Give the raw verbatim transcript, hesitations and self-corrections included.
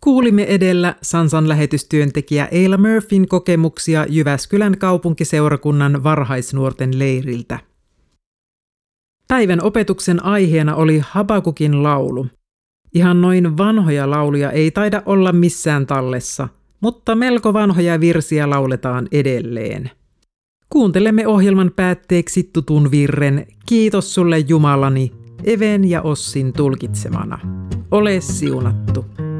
Kuulimme edellä Sansan lähetystyöntekijä Eila Murphyn kokemuksia Jyväskylän kaupunkiseurakunnan varhaisnuorten leiriltä. Päivän opetuksen aiheena oli Habakukin laulu. Ihan noin vanhoja lauluja ei taida olla missään tallessa, mutta melko vanhoja virsiä lauletaan edelleen. Kuuntelemme ohjelman päätteeksi tutun virren Kiitos sulle Jumalani, Even ja Ossin tulkitsemana. Ole siunattu.